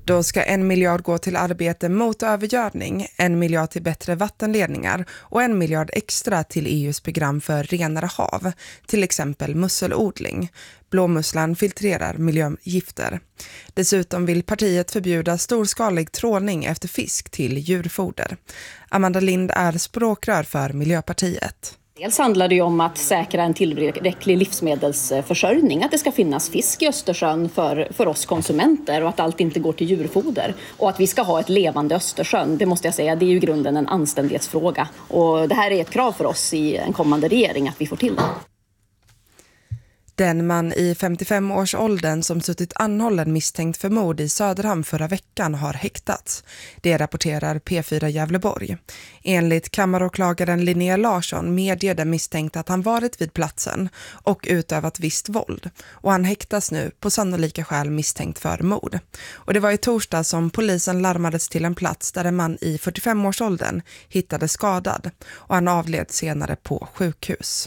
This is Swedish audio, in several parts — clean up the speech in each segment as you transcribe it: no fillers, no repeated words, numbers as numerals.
Då ska 1 miljard gå till arbete mot övergödning, 1 miljard till bättre vattenledningar och 1 miljard extra till EUs program för renare hav, till exempel musselodling. Blåmusslan filtrerar miljögifter. Dessutom vill partiet förbjuda storskalig trålning efter fisk till djurfoder. Amanda Lind är språkrör för Miljöpartiet. Dels handlar det ju om att säkra en tillräcklig livsmedelsförsörjning, att det ska finnas fisk i Östersjön för oss konsumenter och att allt inte går till djurfoder. Och att vi ska ha ett levande Östersjön, det måste jag säga, det är ju i grunden en anständighetsfråga. Och det här är ett krav för oss i en kommande regering att vi får till det. Den man i 55-årsåldern som suttit anhållen misstänkt för mord i Söderhamn förra veckan har häktats. Det rapporterar P4 Gävleborg. Enligt kammaråklagaren Linnea Larsson medger den misstänkt att han varit vid platsen och utövat visst våld. Och han häktas nu på sannolika skäl misstänkt för mord. Och det var i torsdag som polisen larmades till en plats där en man i 45-årsåldern hittades skadad. Och han avled senare på sjukhus.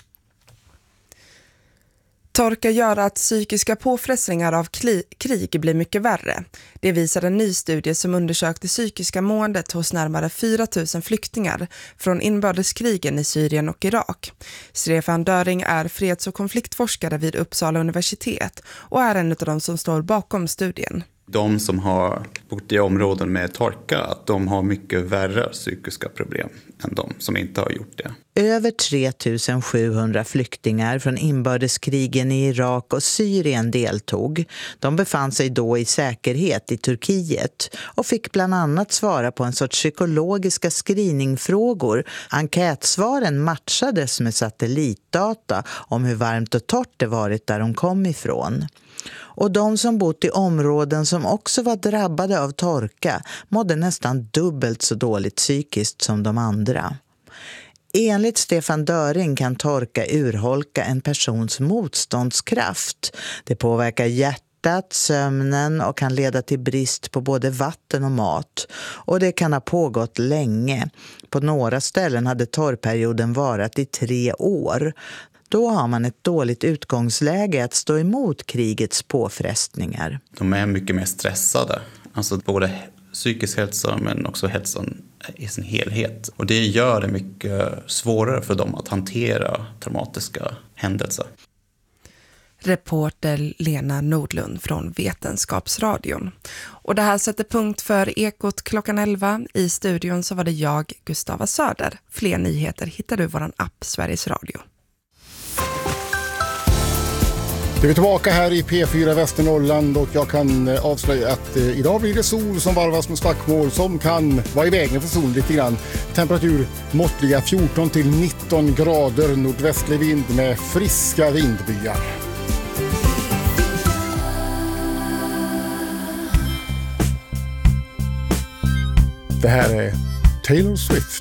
Torka gör att psykiska påfrestningar av krig blir mycket värre. Det visar en ny studie som undersökte psykiska måendet hos närmare 4 000 flyktingar från inbördeskrigen i Syrien och Irak. Stefan Döring är freds- och konfliktforskare vid Uppsala universitet och är en av de som står bakom studien. De som har bott i områden med torka, att de har mycket värre psykiska problem än de som inte har gjort det. Över 3 700 flyktingar från inbördeskrigen i Irak och Syrien deltog. De befann sig då i säkerhet i Turkiet och fick bland annat svara på en sorts psykologiska screeningfrågor. Enkätsvaren matchades med satellitdata om hur varmt och torrt det varit där de kom ifrån. Och de som bott i områden som också var drabbade av torka mådde nästan dubbelt så dåligt psykiskt som de andra. Enligt Stefan Döring kan torka urholka en persons motståndskraft. Det påverkar hjärtat, sömnen och kan leda till brist på både vatten och mat. Och det kan ha pågått länge. På några ställen hade torrperioden varat i 3 år. Då har man ett dåligt utgångsläge att stå emot krigets påfrestningar. De är mycket mer stressade. Alltså både psykisk hälsa men också hälsan i sin helhet. Och det gör det mycket svårare för dem att hantera traumatiska händelser. Reporter Lena Nordlund från Vetenskapsradion. Och det här sätter punkt för Ekot klockan 11. I studion så var det jag, Gustava Söder. Fler nyheter hittar du i vår app Sveriges Radio. Vi är tillbaka här i P4 Västernorrland och jag kan avslöja att idag blir det sol som varvas med slagsmål som kan vara i vägen för solen lite grann. Temperatur måttliga 14 till 19 grader, nordvästlig vind med friska vindbyar. Det här är Taylor Swift.